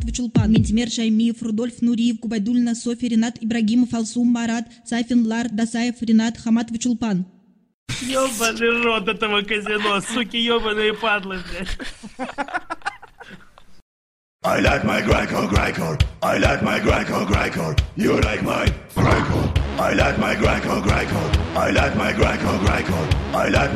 Чулпан, Ментимер, Шаймиев, Рудольф, Нуриев, Губайдульна, Софья, Ренат, Ибрагимов, Алсум, Марат, Сафин, Лар, Дасаев, Ренат, Хамат, Чулпан. Ёбаный рот этого казино, суки ёбаные падлы, блядь. I like my grindcore. I like my grindcore. You like my grindcore. I like my grindcore. I like my grindcore. I like